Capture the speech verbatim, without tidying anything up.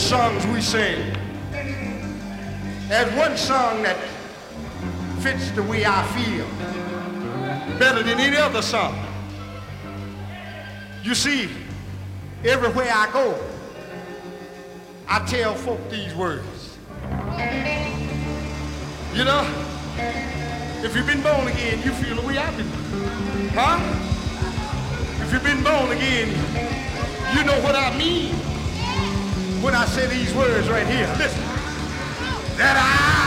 songs we sing. There's one song that fits the way I feel better than any other song. You see, everywhere I go, I tell folk these words. You know, if you've been born again, you feel the way I've been. Huh? If you've been born again, you know what I mean when I say these words right here. Listen. That I